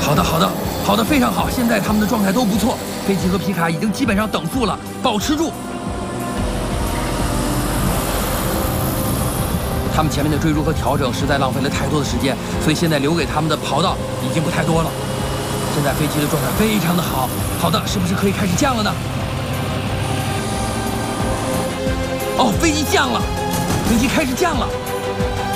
好的，好的，好的，非常好。现在他们的状态都不错，飞机和皮卡已经基本上等速了，保持住。他们前面的追逐和调整实在浪费了太多的时间，所以现在留给他们的跑道已经不太多了。现在飞机的状态非常的好，好的，是不是可以开始降了呢？哦，飞机降了，飞机开始降了。